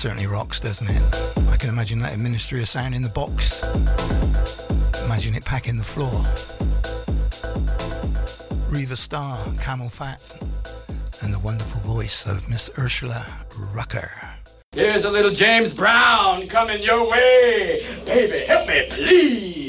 certainly rocks, doesn't it? I can imagine that in Ministry of Sound in the box. Imagine it packing the floor. Reva Starr, Camel Fat, and the wonderful voice of Miss Ursula Rucker. Here's a little James Brown coming your way. Baby, help me, please.